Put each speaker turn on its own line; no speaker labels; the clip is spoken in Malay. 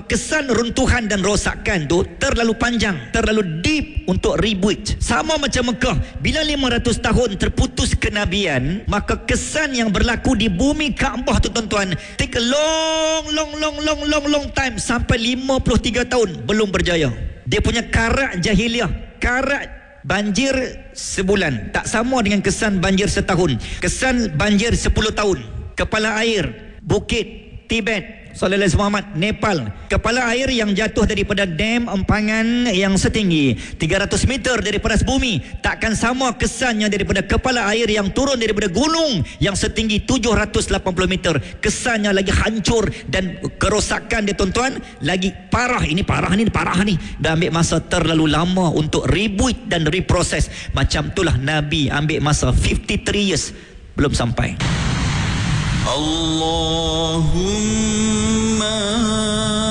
kesan runtuhan dan rosakan tu terlalu panjang, terlalu deep untuk rebuild. Sama macam Mekah, bila 500 tahun terputus kenabian, maka kesan yang berlaku di bumi Kaabah tu tuan-tuan, take a long time, sampai 53 tahun belum berjaya. Dia punya karat jahiliah, karat banjir sebulan tak sama dengan kesan banjir setahun, kesan banjir 10 tahun. Kepala air Bukit Tibet, Sallallahu Alaihi Muhammad, Nepal, kepala air yang jatuh daripada dam empangan yang setinggi 300 meter daripada bumi takkan sama kesannya daripada kepala air yang turun daripada gunung yang setinggi 780 meter. Kesannya lagi hancur dan kerosakan dia tuan-tuan lagi parah. Ini parah ni. Dan ambil masa terlalu lama untuk rebuild dan reproses. Macam itulah Nabi ambil masa 53 years belum sampai. Allahumma